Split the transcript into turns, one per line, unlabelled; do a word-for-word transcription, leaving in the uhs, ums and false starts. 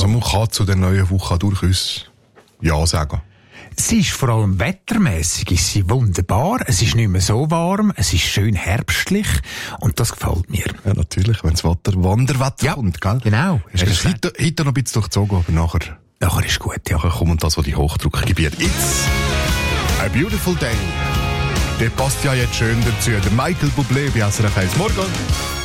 Also man kann zu der neuen Woche durchaus Ja sagen.
Es ist vor allem wettermässig, ist sie wunderbar. Es ist nicht mehr so warm, es ist schön herbstlich und das gefällt mir.
Ja, natürlich, wenn das Wetter, Wanderwetter
ja,
kommt, gell?
Genau.
Es ist heute, heute noch ein bisschen durchzogen, aber nachher,
nachher ist gut, ja.
Nachher kommt das, was die Hochdruckgebiete. It's a beautiful day. Der passt ja jetzt schön dazu. Der Michael Bublé bei S R F eins. Morgen.